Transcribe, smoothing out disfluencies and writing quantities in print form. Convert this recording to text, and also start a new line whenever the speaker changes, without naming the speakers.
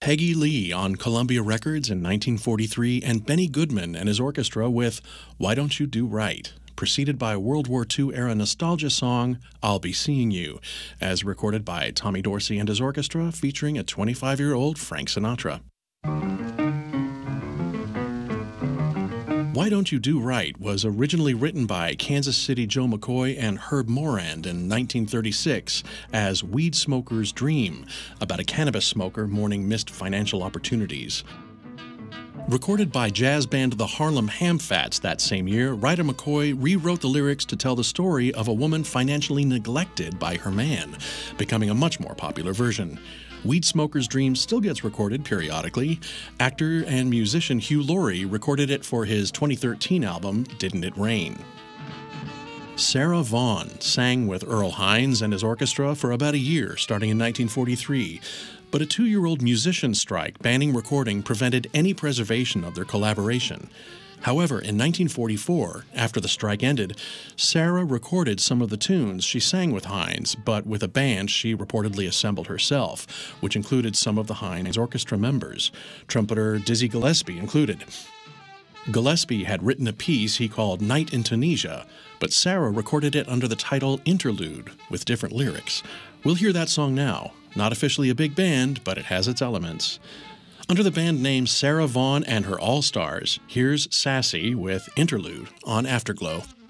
Peggy Lee on Columbia Records in 1943, and Benny Goodman and his orchestra with Why Don't You Do Right, preceded by World War II era nostalgia song I'll Be Seeing You, as recorded by Tommy Dorsey and his orchestra, featuring a 25-year-old Frank Sinatra. Why Don't You Do Right was originally written by Kansas City Joe McCoy and Herb Morand in 1936 as Weed Smoker's Dream, about a cannabis smoker mourning missed financial opportunities. Recorded by jazz band the Harlem Hamfats that same year, writer McCoy rewrote the lyrics to tell the story of a woman financially neglected by her man, becoming a much more popular version. Weed Smoker's Dream still gets recorded periodically. Actor and musician Hugh Laurie recorded it for his 2013 album, Didn't It Rain? Sarah Vaughan sang with Earl Hines and his orchestra for about a year, starting in 1943. But a 2-year-old musician strike banning recording prevented any preservation of their collaboration. However, in 1944, after the strike ended, Sarah recorded some of the tunes she sang with Hines, but with a band she reportedly assembled herself, which included some of the Hines orchestra members, trumpeter Dizzy Gillespie included. Gillespie had written a piece he called Night in Tunisia, but Sarah recorded it under the title Interlude, with different lyrics. We'll hear that song now. Not officially a big band, but it has its elements. Under the band name Sarah Vaughan and her All-Stars, here's Sassy with Interlude on Afterglow.